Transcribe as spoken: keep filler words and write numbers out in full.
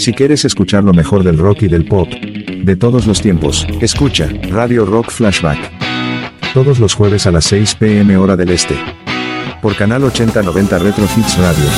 Si quieres escuchar lo mejor del rock y del pop de todos los tiempos, escucha Radio Rock Flashback. Todos los jueves a las seis p m hora del este. Por Canal ochenta noventa Retro Hits Radio.